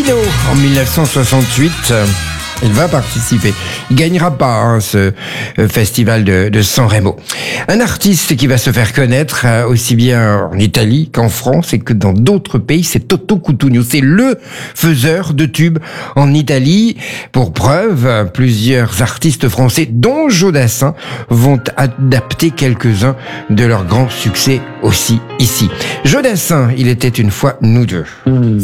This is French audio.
Dino, en 1968, il va participer. Il gagnera pas ce festival de San Remo. Un artiste qui va se faire connaître aussi bien en Italie qu'en France et que dans d'autres pays, c'est Toto Cutugno. C'est le faiseur de tubes en Italie. Pour preuve, plusieurs artistes français, dont Jodassin, vont adapter quelques-uns de leurs grands succès aussi ici. Jodassin, il était une fois nous deux.